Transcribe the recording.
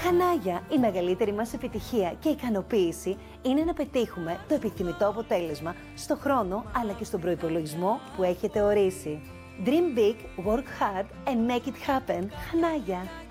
Χανάγια, η μεγαλύτερη μας επιτυχία και ικανοποίηση είναι να πετύχουμε το επιθυμητό αποτέλεσμα στο χρόνο αλλά και στον προϋπολογισμό που έχετε ορίσει. Dream big, work hard and make it happen. Χανάγια.